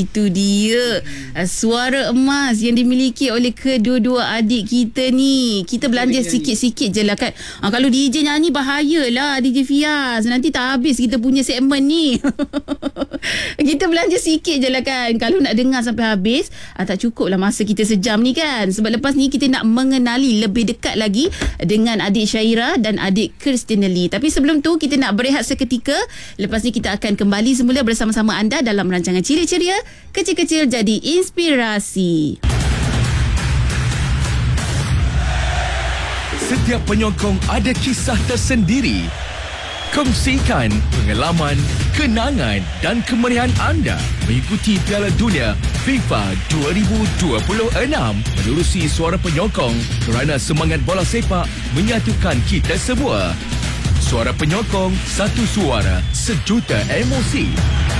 itu dia suara emas yang dimiliki oleh kedua-dua adik kita ni. Kita belanja sikit-sikit je lah kan. Kalau DJ nyanyi bahayalah DJ Fiaz. Nanti tak habis kita punya segmen ni. Kita belanja sikit je lah kan. Kalau nak dengar sampai habis, tak cukup lah masa kita sejam ni kan. Sebab lepas ni kita nak mengenali lebih dekat lagi dengan adik Syaira dan adik Christina Lee. Tapi sebelum tu kita nak berehat seketika. Lepas ni kita akan kembali semula bersama-sama anda dalam rancangan Ceria Ceria, kecil-kecil jadi inspirasi. Setiap penyokong ada kisah tersendiri. Kongsikan pengalaman, kenangan dan kemeriahan anda mengikuti Piala Dunia FIFA 2026 menerusi suara penyokong kerana semangat bola sepak menyatukan kita semua. Suara penyokong, satu suara, sejuta emosi.